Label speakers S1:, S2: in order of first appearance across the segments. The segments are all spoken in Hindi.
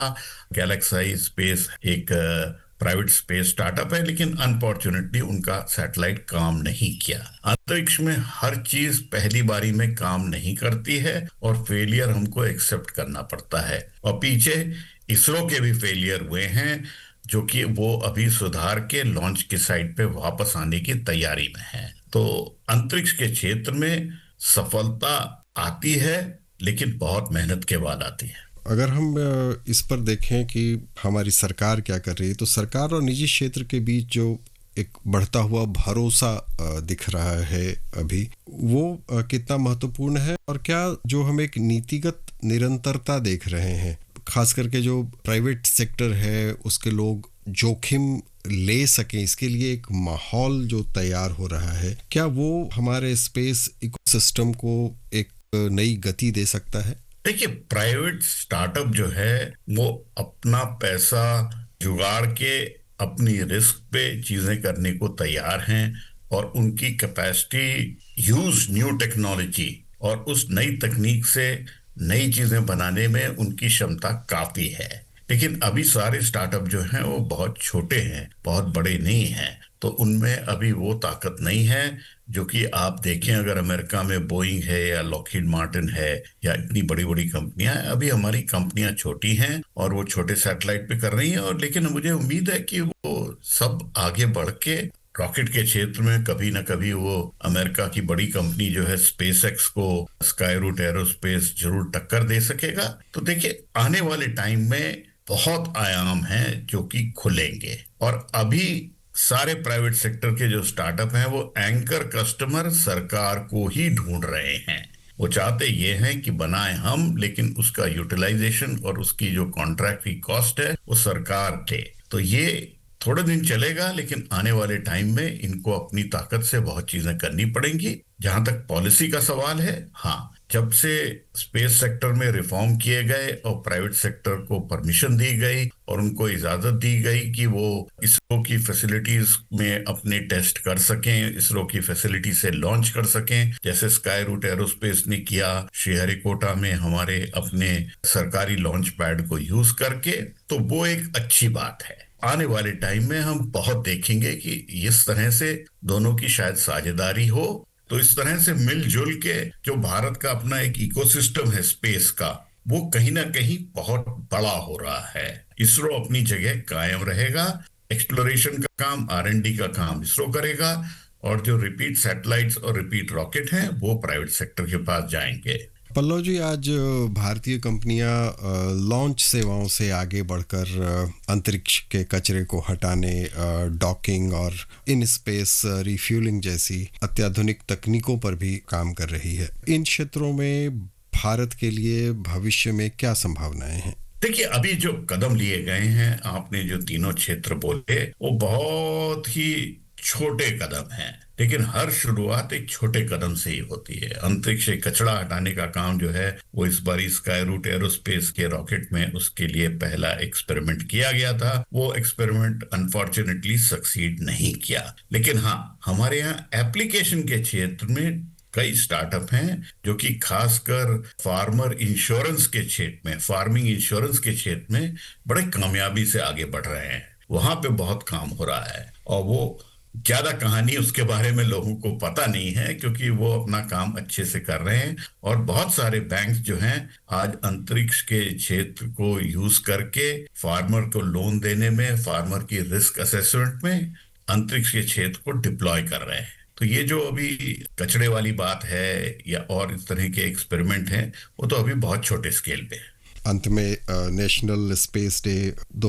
S1: गैलेक्साई स्पेस एक प्राइवेट स्पेस स्टार्टअप है, लेकिन अनफॉर्चुनेटली उनका सैटेलाइट काम नहीं किया। अंतरिक्ष में हर चीज पहली बारी में काम नहीं करती है और फेलियर हमको एक्सेप्ट करना पड़ता है। और पीछे इसरो के भी फेलियर हुए हैं, जो कि वो अभी सुधार के लॉन्च की साइट पे वापस आने की तैयारी में है। तो अंतरिक्ष के क्षेत्र में सफलता आती है, लेकिन बहुत मेहनत के बाद आती है।
S2: अगर हम इस पर देखें कि हमारी सरकार क्या कर रही है, तो सरकार और निजी क्षेत्र के बीच जो एक बढ़ता हुआ भरोसा दिख रहा है अभी, वो कितना महत्वपूर्ण है, और क्या जो हम एक नीतिगत निरंतरता देख रहे हैं, खास करके जो प्राइवेट सेक्टर है उसके लोग जोखिम ले सकें, इसके लिए एक माहौल जो तैयार हो रहा है, क्या वो हमारे स्पेस इकोसिस्टम को एक नई गति दे सकता है?
S1: देखिए, प्राइवेट स्टार्टअप जो है वो अपना पैसा जुगाड़ के अपनी रिस्क पे चीजें करने को तैयार हैं, और उनकी कैपेसिटी यूज न्यू टेक्नोलॉजी और उस नई तकनीक से नई चीजें बनाने में उनकी क्षमता काफी है। लेकिन अभी सारे स्टार्टअप जो हैं वो बहुत छोटे हैं, बहुत बड़े नहीं हैं, तो उनमें अभी वो ताकत नहीं है जो कि आप देखें, अगर अमेरिका में बोइंग है या लॉकहीड मार्टिन है या इतनी बड़ी बड़ी कंपनियां हैं, अभी हमारी कंपनियां छोटी हैं और वो छोटे सैटेलाइट पे कर रही हैं। और लेकिन मुझे उम्मीद है कि वो सब आगे बढ़ के रॉकेट के क्षेत्र में कभी ना कभी वो अमेरिका की बड़ी कंपनी जो है स्पेस एक्स को, स्काई रूट एरोस्पेस, जरूर टक्कर दे सकेगा। तो देखिए, आने वाले टाइम में बहुत आयाम हैं जो कि खुलेंगे, और अभी सारे प्राइवेट सेक्टर के जो स्टार्टअप हैं वो एंकर कस्टमर सरकार को ही ढूंढ रहे हैं। वो चाहते ये हैं कि बनाए हम, लेकिन उसका यूटिलाइजेशन और उसकी जो कॉन्ट्रैक्ट की कॉस्ट है वो सरकार दे। तो ये थोड़े दिन चलेगा, लेकिन आने वाले टाइम में इनको अपनी ताकत से बहुत चीजें करनी पड़ेंगी। जहां तक पॉलिसी का सवाल है, हाँ, जब से स्पेस सेक्टर में रिफॉर्म किए गए और प्राइवेट सेक्टर को परमिशन दी गई और उनको इजाजत दी गई कि वो इसरो की फैसिलिटीज में अपने टेस्ट कर सकें, इसरो की फैसिलिटी से लॉन्च कर सकें, जैसे स्काई रूट एरोस्पेस ने किया श्रीहरिकोटा में हमारे अपने सरकारी लॉन्च पैड को यूज करके, तो वो एक अच्छी बात है। आने वाले टाइम में हम बहुत देखेंगे कि इस तरह से दोनों की शायद साझेदारी हो, तो इस तरह से मिलजुल के जो भारत का अपना एक इकोसिस्टम है स्पेस का, वो कहीं ना कहीं बहुत बड़ा हो रहा है। इसरो अपनी जगह कायम रहेगा, एक्सप्लोरेशन का काम, R&D का काम इसरो करेगा, और जो रिपीट सैटेलाइट्स और रिपीट रॉकेट हैं वो प्राइवेट सेक्टर के पास जाएंगे।
S2: पल्लव जी, आज भारतीय कंपनियां लॉन्च सेवाओं से आगे बढ़कर अंतरिक्ष के कचरे को हटाने, डॉकिंग और इन स्पेस रिफ्यूलिंग जैसी अत्याधुनिक तकनीकों पर भी काम कर रही है। इन क्षेत्रों में भारत के लिए भविष्य में क्या संभावनाएं हैं?
S1: देखिए, अभी जो कदम लिए गए हैं, आपने जो तीनों क्षेत्र बोले, वो बहुत ही छोटे कदम हैं, लेकिन हर शुरुआत एक छोटे कदम से ही होती है। अंतरिक्ष से कचरा हटाने का काम जो है वो इस बार स्काई रूट एरोस्पेस के रॉकेट में उसके लिए पहला एक्सपेरिमेंट किया गया था। वो एक्सपेरिमेंट अनफॉर्चुनेटली सक्सीड नहीं किया, लेकिन हाँ, हमारे यहाँ एप्लीकेशन के क्षेत्र में कई स्टार्टअप हैं जो कि खासकर फार्मर इंश्योरेंस के क्षेत्र में, फार्मिंग इंश्योरेंस के क्षेत्र में बड़े कामयाबी से आगे बढ़ रहे हैं। वहां पे बहुत काम हो रहा है, और वो ज्यादा कहानी उसके बारे में लोगों को पता नहीं है, क्योंकि वो अपना काम अच्छे से कर रहे हैं। और बहुत सारे बैंक जो हैं आज अंतरिक्ष के क्षेत्र को यूज करके फार्मर को लोन देने में, फार्मर की रिस्क असेसमेंट में अंतरिक्ष के क्षेत्र को डिप्लॉय कर रहे हैं। तो ये जो अभी कचरे वाली बात है या और इस तरह के एक्सपेरिमेंट हैं, वो तो अभी बहुत छोटे स्केल पे है।
S2: अंत में नेशनल स्पेस डे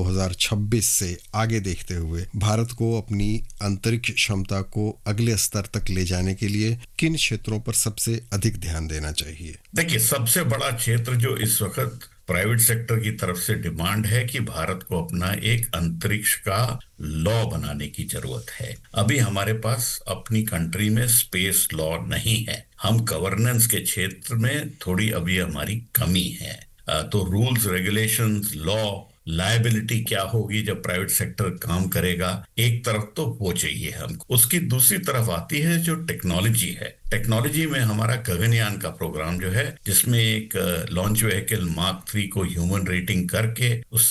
S2: 2026 से आगे देखते हुए भारत को अपनी अंतरिक्ष क्षमता को अगले स्तर तक ले जाने के लिए किन क्षेत्रों पर सबसे अधिक ध्यान देना चाहिए?
S1: देखिए, सबसे बड़ा क्षेत्र जो इस वक्त प्राइवेट सेक्टर की तरफ से डिमांड है कि भारत को अपना एक अंतरिक्ष का लॉ बनाने की जरूरत है। अभी हमारे पास अपनी कंट्री में स्पेस लॉ नहीं है। हम गवर्नेंस के क्षेत्र में थोड़ी अभी हमारी कमी है। तो रूल्स, रेगुलेशंस, लॉ लायबिलिटी क्या होगी जब प्राइवेट सेक्टर काम करेगा, एक तरफ तो वो चाहिए हमको। उसकी दूसरी तरफ आती है जो टेक्नोलॉजी है। टेक्नोलॉजी में हमारा गगनयान का प्रोग्राम जो है, जिसमें एक लॉन्च व्हीकल मार्क 3 को ह्यूमन रेटिंग करके उस